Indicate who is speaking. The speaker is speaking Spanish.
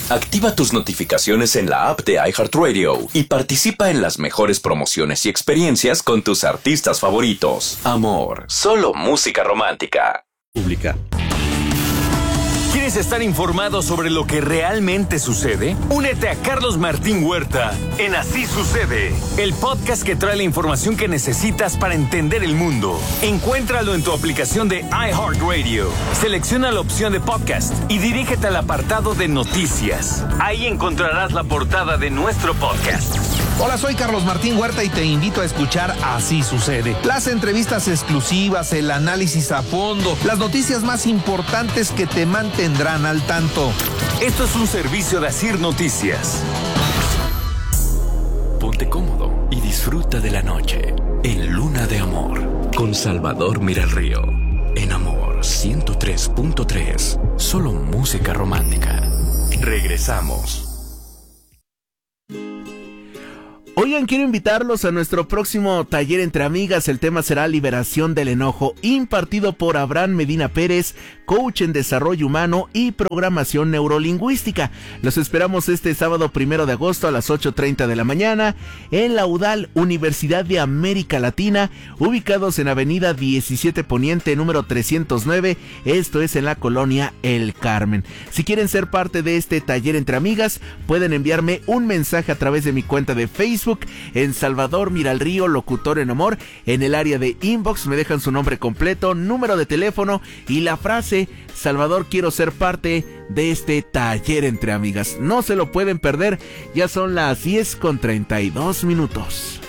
Speaker 1: Activa tus notificaciones en la app de iHeartRadio y participa en las mejores promociones y experiencias con tus artistas favoritos. Amor, solo música romántica.
Speaker 2: Pública.
Speaker 3: ¿Quieres estar informado sobre lo que realmente sucede? Únete a Carlos Martín Huerta en Así Sucede, el podcast que trae la información que necesitas para entender el mundo. Encuéntralo en tu aplicación de iHeartRadio. Selecciona la opción de podcast y dirígete al apartado de noticias. Ahí encontrarás la portada de nuestro podcast.
Speaker 4: Hola, soy Carlos Martín Huerta y te invito a escuchar Así Sucede. Las entrevistas exclusivas, el análisis a fondo, las noticias más importantes que te mantendrán al tanto.
Speaker 3: Esto es un servicio de Asir Noticias.
Speaker 1: Ponte cómodo y disfruta de la noche en Luna de Amor con Salvador Miralrío. En Amor 103.3, solo música romántica. Regresamos.
Speaker 2: Oigan, quiero invitarlos a nuestro próximo taller entre amigas. El tema será Liberación del Enojo, impartido por Abraham Medina Pérez, coach en desarrollo humano y programación neurolingüística. Los esperamos este sábado 1 de agosto a las 8:30 de la mañana en la UDAL, Universidad de América Latina, ubicados en Avenida 17 Poniente, número 309. Esto es en la colonia El Carmen. Si quieren ser parte de este taller entre amigas, pueden enviarme un mensaje a través de mi cuenta de Facebook en Salvador Miralrío, locutor en amor. En el área de inbox me dejan su nombre completo, número de teléfono y la frase: Salvador, quiero ser parte de este taller entre amigas. No se lo pueden perder, ya son las 10:32.